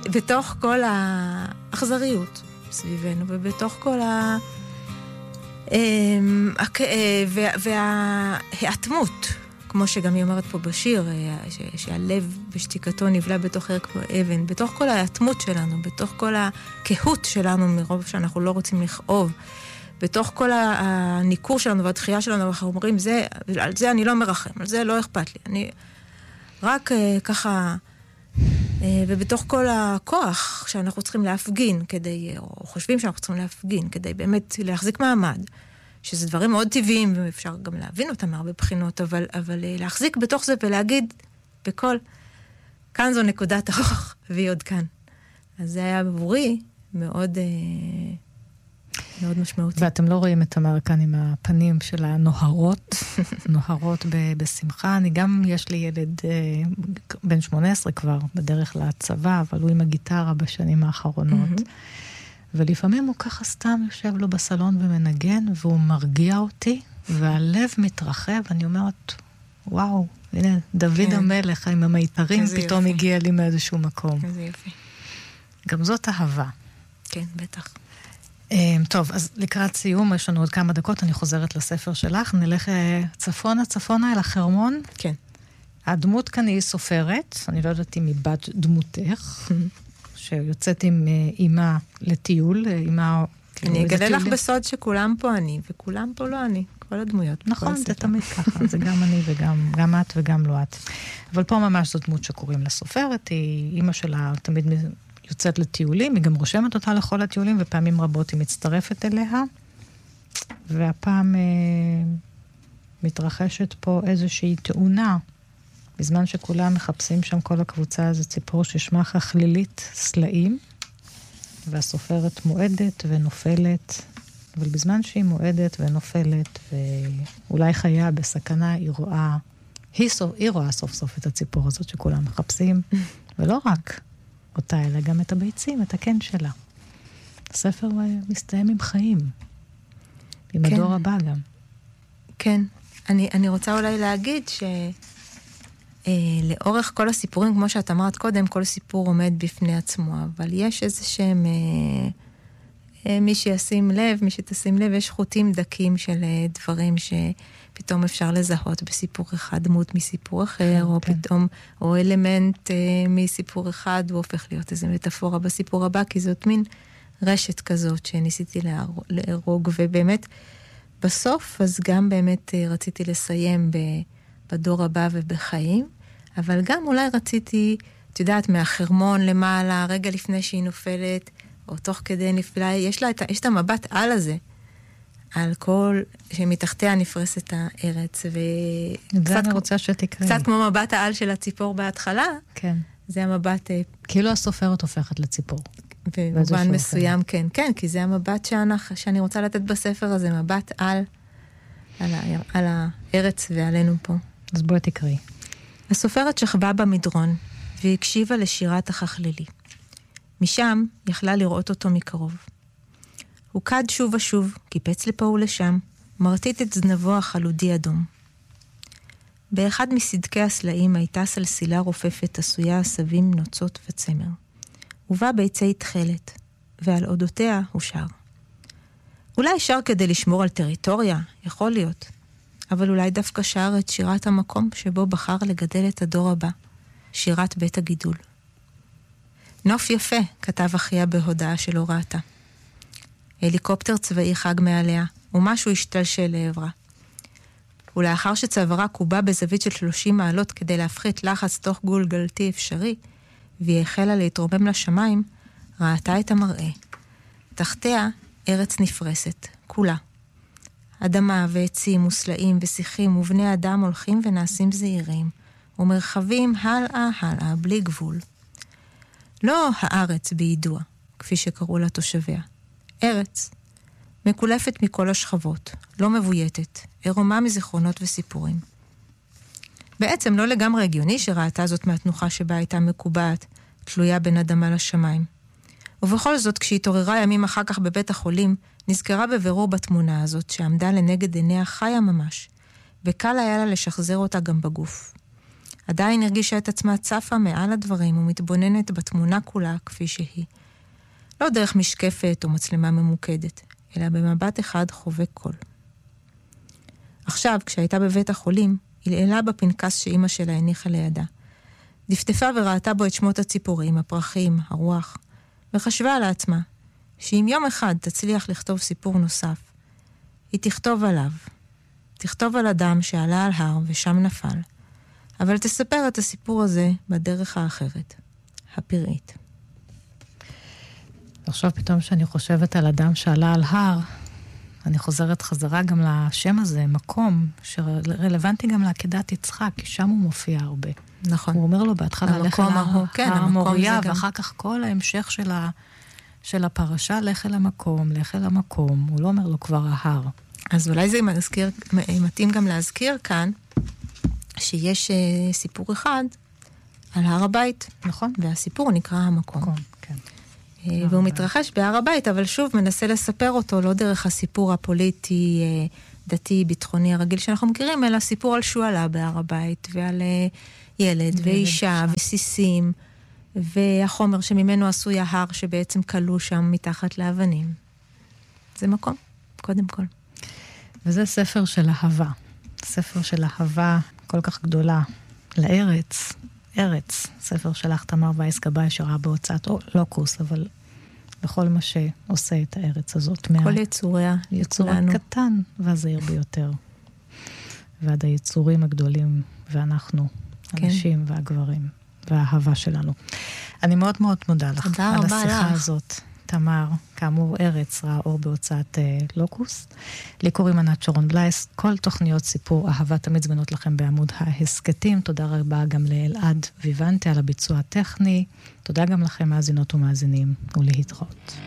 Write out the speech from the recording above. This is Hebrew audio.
בתוך כל האכזריות סביבנו, ובתוך כל וההתמות, כמו שגם היא אומרת פה בשיר, שהלב בשתיקתו נבלע בתוך ערך כמו אבן, בתוך כל ההתמות שלנו, בתוך כל הכהות שלנו מרוב שאנחנו לא רוצים לכאוב, בתוך כל הניכור שלנו והדחייה שלנו, אנחנו אומרים, על זה אני לא מרחם, על זה לא אכפת לי. אני רק ככה, ובתוך כל הכוח שאנחנו צריכים להפגין, או חושבים שאנחנו צריכים להפגין, כדי באמת להחזיק מעמד, שזה דברים מאוד טבעיים, ואפשר גם להבין אותם מהרבה בחינות, אבל להחזיק בתוך זה ולהגיד בכל, כאן זו נקודת האור, והיא עוד כאן. אז זה היה עבורי מאוד מאוד משמעותי. ואתם לא רואים את תמר כאן עם הפנים של הנוהרות, נוהרות בשמחה. אני גם, יש לי ילד בן 18 כבר, בדרך לצבא, אבל הוא עם הגיטרה בשנים האחרונות. ולפעמים הוא ככה סתם יושב לו בסלון ומנגן, והוא מרגיע אותי, והלב מתרחב, ואני אומרת, וואו, הנה, דוד המלך עם המיתרים פתאום הגיע לי מאיזשהו מקום. איזה יפי. גם זאת אהבה. כן, בטח. טוב, אז לקראת סיום, יש לנו עוד כמה דקות, אני חוזרת לספר שלך, נלך צפונה אל החרמון. כן. הדמות כאן היא סופרת, אני לא יודעת אם היא בת דמותך, שיוצאת עם אימה לטיול, אימה... אני אגלה לך בסוד שכולם פה אני, וכולם פה לא אני, כל הדמויות. נכון, זה תמיד ככה, זה גם אני וגם את וגם לא את. אבל פה ממש זו דמות שקוראים לסופרת, היא אימא שלה תמיד יוצאת לטיולים, היא גם רושמת אותה לכל הטיולים, ופעמים רבות היא מצטרפת אליה, והפעם מתרחשת פה איזושהי תאונה, בזמן שכולם מחפשים שם כל הקבוצה, זה ציפור ששמה חכלילית סלעים, והסופרת מועדת ונופלת, אבל בזמן שהיא מועדת ונופלת, ואולי חיה בסכנה, היא רואה סוף סוף את הציפור הזאת שכולם מחפשים, ולא רק אותה, אלא גם את הביצים, את הקן שלה. הספר מסתיים עם חיים, עם כן. הדור הבא גם. כן, אני רוצה אולי להגיד לאורך כל הסיפורים, כמו שאת אמרת קודם, כל סיפור עומד בפני עצמו, אבל יש איזה שהם, מי שישים לב, מי שתשים לב, יש חוטים דקים של דברים שפתאום אפשר לזהות בסיפור אחד, דמות מסיפור אחר, או פתאום, או אלמנט מסיפור אחד, הוא הופך להיות איזו מטאפורה בסיפור הבא, כי זאת מין רשת כזאת שניסיתי להרוג, ובאמת, בסוף, אז גם באמת רציתי לסיים בדור הבא ובחיים, אבל גם אולי רציתי, את יודעת, מהחרמון למעלה, רגע לפני שהיא נופלת, או תוך כדי נפלה, יש את המבט על הזה, על כל, שמתחתיה נפרסת הארץ, זה אני רוצה שתקראי. קצת כמו מבט העל של הציפור בהתחלה, כן. זה המבט... כאילו הסופרת הופכת לציפור. במובן מסוים, כן, כן, כי זה המבט שאני רוצה לתת בספר הזה, מבט על הארץ ועלינו פה. אז בואי תקראי. הסופרת שכבה במדרון, והקשיבה לשירת החכלילי. משם יכלה לראות אותו מקרוב. הוא קד שוב ושוב, קיפץ לפה ולשם, מרטיט את זנבו החלודי אדום. באחד מסדקי הסלעים הייתה סלסילה רופפת עשויה עשבים, נוצות וצמר. ובה ביצי תחלת, ועל אודותיה הוא שר. אולי שר כדי לשמור על טריטוריה, יכול להיות. אבל אולי דווקא שר את שירת המקום שבו בחר לגדל את הדור הבא, שירת בית הגידול. נוף יפה, כתב אחיה בהודעה שלא ראתה. הליקופטר צבאי חג מעליה, ומשהו השתלשל לעברה. ולאחר שצווארה קובה בזווית של 30 מעלות כדי להפחית לחץ תוך גולגלתי אפשרי, והיא החלה להתרומם לשמיים, ראתה את המראה. תחתיה ארץ נפרסת, כולה. אדמה ועצים וסלעים ושיחים ובני אדם הולכים ונעשים זהירים, ומרחבים הלאה, בלי גבול. לא הארץ בידוע, כפי שקראו לה תושביה. ארץ, מקולפת מכל השכבות, לא מבויתת, עירומה מזיכרונות וסיפורים. בעצם לא לגמרי הגיוני שראתה זאת מהתנוחה שבה הייתה מקובעת, תלויה בין אדמה לשמיים. ובכל זאת, כשהתעוררה ימים אחר כך בבית החולים, נזכרה בבירור בתמונה הזאת שעמדה לנגד עיניה חיה ממש, וקל היה לה לשחזר אותה גם בגוף. עדיין הרגישה את עצמה צפה מעל הדברים ומתבוננת בתמונה כולה כפי שהיא. לא דרך משקפת או מצלמה ממוקדת, אלא במבט אחד חובק קול. עכשיו, כשהייתה בבית החולים, הלעלה בפנקס שאימא שלה הניחה לידה. דפדפה וראתה בו את שמות הציפורים, הפרחים, הרוח, וחשבה לעצמה שאם יום אחד תצליח לכתוב סיפור נוסף, היא תכתוב עליו. תכתוב על אדם שעלה על הר ושם נפל, אבל תספר את הסיפור הזה בדרך האחרת, הפראית. עכשיו פתאום שאני חושבת על אדם שעלה על הר, אני חוזרת חזרה גם לשם הזה, מקום, שרלוונטי גם לעקדת יצחק, כי שם הוא מופיע הרבה. נכון. הוא אומר לו בהתחלה, לך אל המוריה, גם... ואחר כך כל ההמשך של הפרשה, לך אל המקום, לך אל המקום. הוא לא אומר לו כבר ההר. אז אולי זה מתאים גם להזכיר כאן, שיש סיפור אחד על הר הבית. נכון. והסיפור נקרא המקום. כן. והוא מתרחש בהר הבית, אבל שוב מנסה לספר אותו לא דרך הסיפור הפוליטי, דתי, ביטחוני הרגיל שאנחנו מכירים, אלא סיפור על שואלה בהר הבית, ועל ילד ואישה וסיסים, והחומר שממנו עשוי ההר שבעצם קלו שם מתחת לאבנים. זה מקום, קודם כל. וזה ספר של אהבה. ספר של אהבה כל כך גדולה לארץ. ארץ, ספר שלך תמר וייס גבאי שראה בהוצאת לוקוס, אבל בכל מה שעושה את הארץ הזאת. כל יצוריה, יצור הקטן והזהיר ביותר. ועד היצורים הגדולים, ואנחנו, הנשים והגברים, והאהבה שלנו. אני מאוד מאוד מודה לך על השיחה הזאת. תמר, כאמור, ארץ ראה אור בהוצאת לוקוס. לי קוראים ענת שרון בלייס. כל תוכניות סיפור אהבה תמיד זמינות לכם בעמוד ההסקטים. תודה רבה גם לאלעד ויוונטה על הביצוע הטכני. תודה גם לכם מאזינות ומאזינים, ולהתראות.